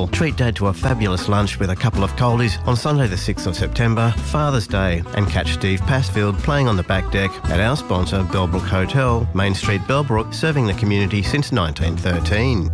Treat Dad to a fabulous lunch with a couple of coldies on Sunday the 6th of September, Father's Day, and catch Steve Passfield playing on the back deck at our sponsor Bellbrook Hotel, Main Street, Bellbrook, serving the community since 1913.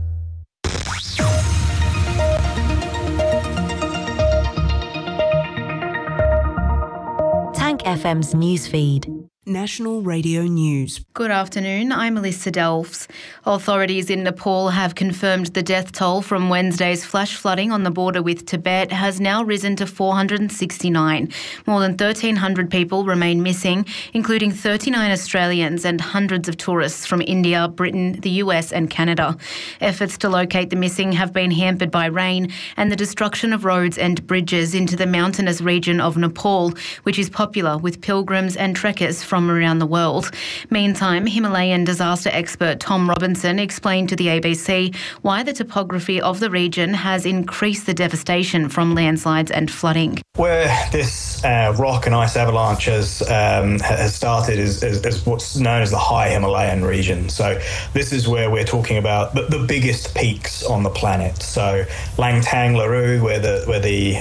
Tank FM's newsfeed. National Radio News. Good afternoon, I'm Melissa Delfs. Authorities in Nepal have confirmed the death toll from Wednesday's flash flooding on the border with Tibet has now risen to 469. More than 1,300 people remain missing, including 39 Australians and hundreds of tourists from India, Britain, the US and Canada. Efforts to locate the missing have been hampered by rain and the destruction of roads and bridges into the mountainous region of Nepal, which is popular with pilgrims and trekkers from around the world. Meantime, Himalayan disaster expert Tom Robinson explained to the ABC why the topography of the region has increased the devastation from landslides and flooding. Where this rock and ice avalanche has started is what's known as the high Himalayan region. So this is where we're talking about the biggest peaks on the planet. So Langtang Larue, where the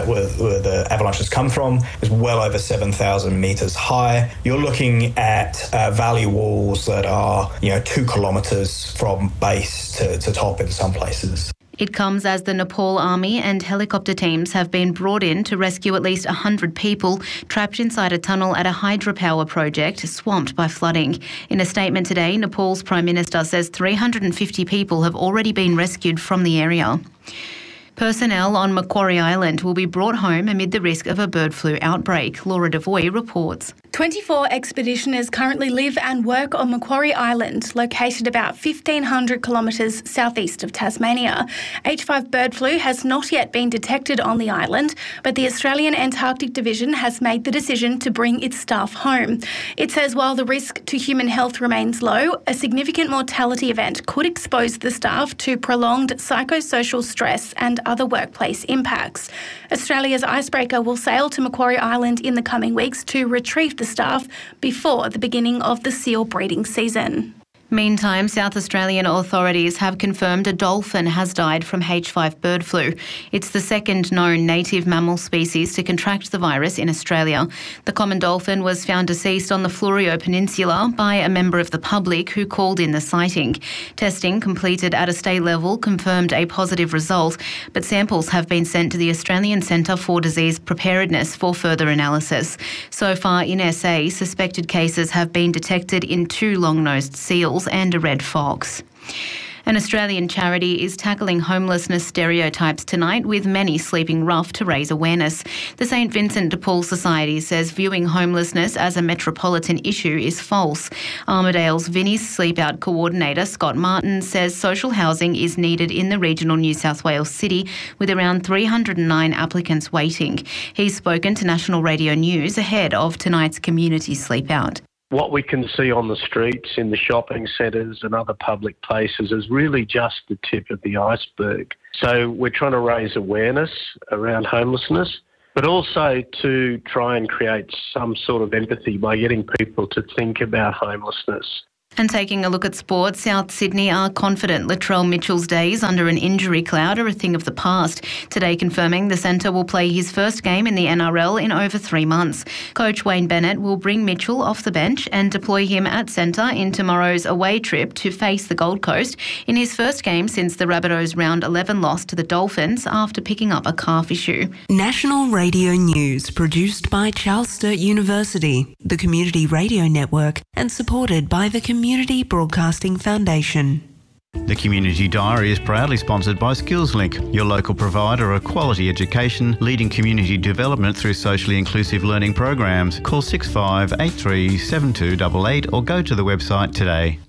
avalanches come from, is well over 7,000 metres high. You're looking at valley walls that are 2 kilometres from base to top in some places. It comes as the Nepal Army and helicopter teams have been brought in to rescue at least 100 people trapped inside a tunnel at a hydropower project swamped by flooding. In a statement today, Nepal's Prime Minister says 350 people have already been rescued from the area. Personnel on Macquarie Island will be brought home amid the risk of a bird flu outbreak. Laura Devoy reports. 24 expeditioners currently live and work on Macquarie Island, located about 1,500 kilometres southeast of Tasmania. H5 bird flu has not yet been detected on the island, but the Australian Antarctic Division has made the decision to bring its staff home. It says while the risk to human health remains low, a significant mortality event could expose the staff to prolonged psychosocial stress and other workplace impacts. Australia's icebreaker will sail to Macquarie Island in the coming weeks to retrieve the staff before the beginning of the seal breeding season. Meantime, South Australian authorities have confirmed a dolphin has died from H5 bird flu. It's the second known native mammal species to contract the virus in Australia. The common dolphin was found deceased on the Florio Peninsula by a member of the public who called in the sighting. Testing completed at a state level confirmed a positive result, but samples have been sent to the Australian Centre for Disease Preparedness for further analysis. So far in SA, suspected cases have been detected in 2 long-nosed seals and a red fox. An Australian charity is tackling homelessness stereotypes tonight, with many sleeping rough to raise awareness. The St Vincent de Paul Society says viewing homelessness as a metropolitan issue is false. Armidale's Vinnie's Sleep Out coordinator, Scott Martin, says social housing is needed in the regional New South Wales city, with around 309 applicants waiting. He's spoken to National Radio News ahead of tonight's community sleep out. What we can see on the streets, in the shopping centres and other public places is really just the tip of the iceberg. So we're trying to raise awareness around homelessness, but also to try and create some sort of empathy by getting people to think about homelessness. And taking a look at sport, South Sydney are confident Latrell Mitchell's days under an injury cloud are a thing of the past. Today confirming the centre will play his first game in the NRL in over 3 months. Coach Wayne Bennett will bring Mitchell off the bench and deploy him at centre in tomorrow's away trip to face the Gold Coast in his first game since the Rabbitohs' round 11 loss to the Dolphins after picking up a calf issue. National Radio News, produced by Charles Sturt University, the Community Radio Network, and supported by the Community Broadcasting Foundation. The Community Diary is proudly sponsored by SkillsLink, your local provider of quality education, leading community development through socially inclusive learning programs. Call 6583 7288 or go to the website today.